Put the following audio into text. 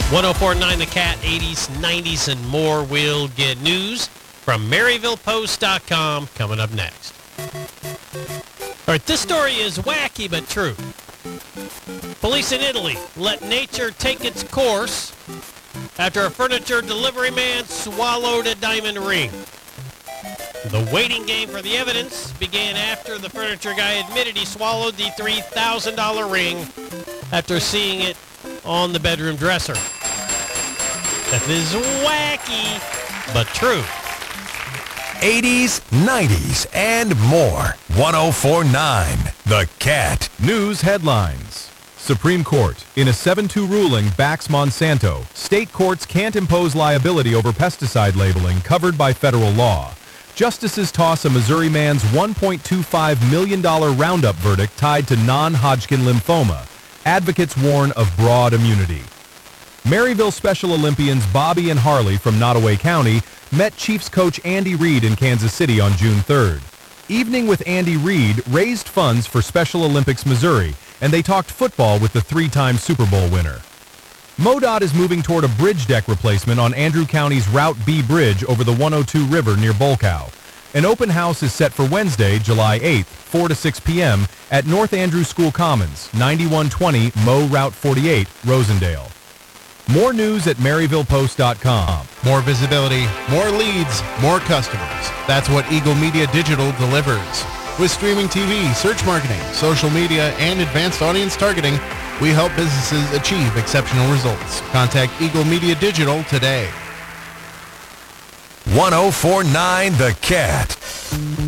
1049 The Cat, 80s, 90s, and more. We'll get news from MaryvillePost.com coming up next. All right, this story is wacky but true. Police in Italy let nature take its course after a furniture delivery man swallowed a diamond ring. The waiting game for the evidence began after the furniture guy admitted he swallowed the $3,000 ring after seeing it on the bedroom dresser. That is wacky, but true. 80s, 90s, and more. 1049 The Cat. News headlines. Supreme Court. In a 7-2 ruling backs Monsanto. State courts can't impose liability over pesticide labeling covered by federal law. Justices toss a Missouri man's $1.25 million Roundup verdict tied to non-Hodgkin lymphoma. Advocates warn of broad immunity. Maryville Special Olympians Bobby and Harley from Nottoway County met Chiefs coach Andy Reid in Kansas City on June 3rd. Evening with Andy Reid raised funds for Special Olympics Missouri, and they talked football with the 3-time Super Bowl winner. MoDOT is moving toward a bridge deck replacement on Andrew County's Route B Bridge over the 102 River near Bolcow. An open house is set for Wednesday, July 8th, 4 to 6 p.m. at North Andrew School Commons, 9120 Mo Route 48, Rosendale. More news at MaryvillePost.com. More visibility, more leads, more customers. That's what Eagle Media Digital delivers. With streaming TV, search marketing, social media, and advanced audience targeting, we help businesses achieve exceptional results. Contact Eagle Media Digital today. 1049 The Cat.